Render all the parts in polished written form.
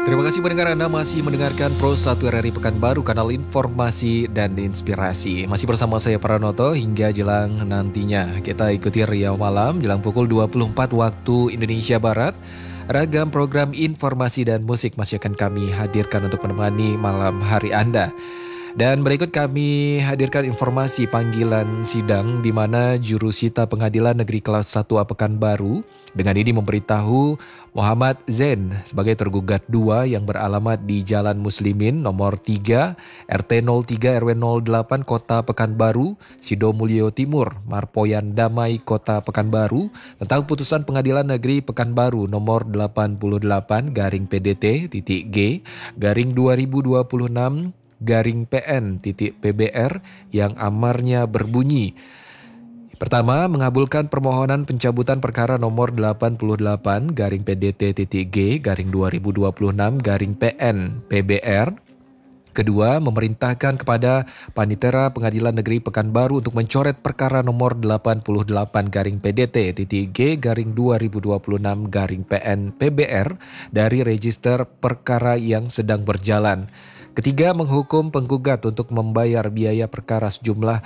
Terima kasih pendengar, Anda masih mendengarkan Pro 1 RRI Pekanbaru, kanal informasi dan inspirasi. Masih bersama saya Pranoto hingga jelang nantinya. Kita ikuti Riau Malam jelang pukul 24 waktu Indonesia Barat. Ragam program informasi dan musik masih akan kami hadirkan untuk menemani malam hari Anda. Dan berikut kami hadirkan informasi panggilan sidang di mana jurusita Pengadilan Negeri Kelas 1 Pekanbaru dengan ini memberitahu Muhammad Zain sebagai tergugat 2 yang beralamat di Jalan Muslimin nomor 3 RT 03 RW 08 Kota Pekanbaru, Sidomulyo Timur, Marpoyan Damai Kota Pekanbaru tentang putusan Pengadilan Negeri Pekanbaru nomor 88 garing PDT G garing 2026 garing PN PBR yang amarnya berbunyi. Pertama, mengabulkan permohonan pencabutan perkara nomor 88 garing PDT G garing 2026 garing PN PBR. Kedua, memerintahkan kepada Panitera Pengadilan Negeri Pekanbaru untuk mencoret perkara nomor 88 garing PDT G garing 2026 garing PN PBR dari register perkara yang sedang berjalan. Ketiga, menghukum penggugat untuk membayar biaya perkara sejumlah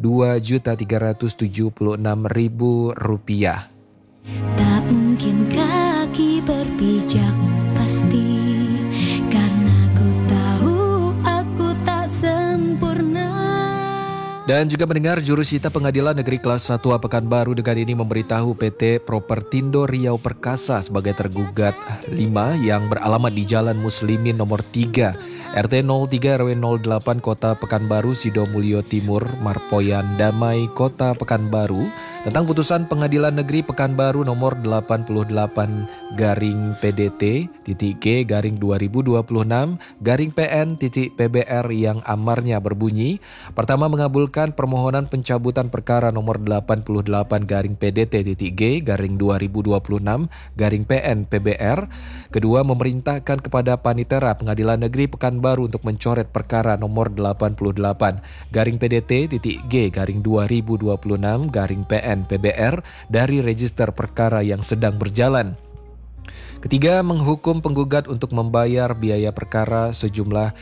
Rp2.376.000. Tak mungkin kaki berpijak pasti, karena ku tahu aku tak sempurna. Dan juga mendengar jurusita Pengadilan Negeri Kelas 1 Pekanbaru dengan ini memberitahu PT Propertindo Riau Perkasa sebagai tergugat 5 yang beralamat di Jalan Muslimin nomor 3 RT 03 RW 08 Kota Pekanbaru, Sidomulyo Timur, Marpoyan Damai Kota Pekanbaru tentang putusan Pengadilan Negeri Pekanbaru nomor 88 garing PDT G garing 2026 garing PN PBR yang amarnya berbunyi. Pertama, mengabulkan permohonan pencabutan perkara nomor 88 garing PDT G garing 2026 garing PN PBR. Kedua, memerintahkan kepada Panitera Pengadilan Negeri Pekanbaru untuk mencoret perkara nomor 88 garing PDT G garing 2026 garing PN PBR dari register perkara yang sedang berjalan. Ketiga, menghukum penggugat untuk membayar biaya perkara sejumlah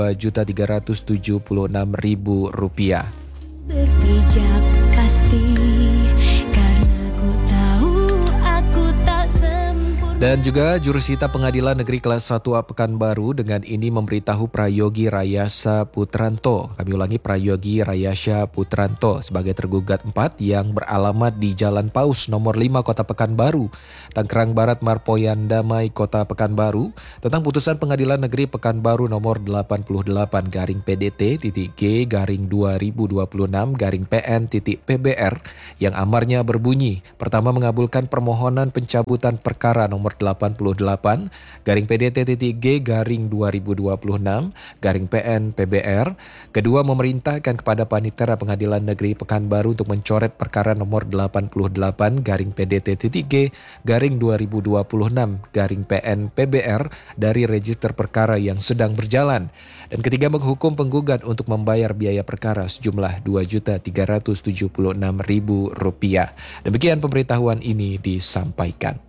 Rp2.376.000. Berpijak pasti, karena ku tahu aku tak sempurna. Dan juga jurusita Pengadilan Negeri Kelas 1 Pekanbaru dengan ini memberitahu Prayogi Rayasa Putranto. Kami ulangi, Prayogi Rayasa Putranto sebagai tergugat 4 yang beralamat di Jalan Paus nomor 5 Kota Pekanbaru, Tangerang Barat, Marpoyan Damai Kota Pekanbaru tentang putusan Pengadilan Negeri Pekanbaru nomor 88 garing PDT G garing 2026 garing PN PBR yang amarnya berbunyi. Pertama, mengabulkan permohonan pencabutan perkara nomor 88 garing PDT G garing 2026 garing PN PBR. Kedua, memerintahkan kepada Panitera Pengadilan Negeri Pekanbaru untuk mencoret perkara nomor 88 garing PDT G garing 2026 garing PN PBR dari register perkara yang sedang berjalan. Dan ketiga, menghukum penggugat untuk membayar biaya perkara sejumlah Rp2.376.000. Demikian pemberitahuan ini disampaikan.